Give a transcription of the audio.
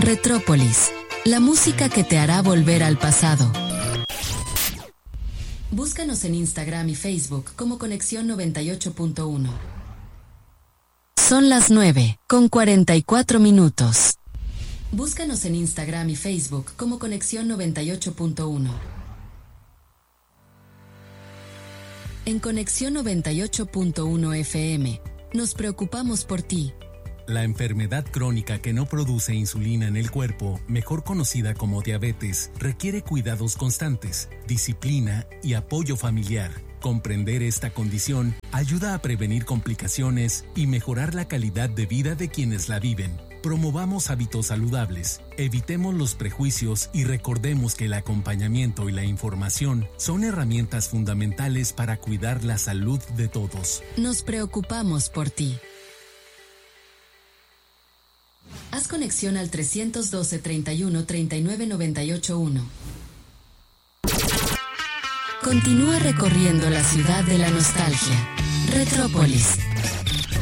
Retrópolis, la música que te hará volver al pasado. Búscanos en Instagram y Facebook como Conexión 98.1. Son las 9:44. Búscanos en Instagram y Facebook como Conexión 98.1. En Conexión 98.1 FM, nos preocupamos por ti. La enfermedad crónica que no produce insulina en el cuerpo, mejor conocida como diabetes, requiere cuidados constantes, disciplina y apoyo familiar. Comprender esta condición ayuda a prevenir complicaciones y mejorar la calidad de vida de quienes la viven. Promovamos hábitos saludables, evitemos los prejuicios y recordemos que el acompañamiento y la información son herramientas fundamentales para cuidar la salud de todos. Nos preocupamos por ti. Haz conexión al 312 31 39 98 1. Continúa recorriendo la ciudad de la nostalgia. Retrópolis.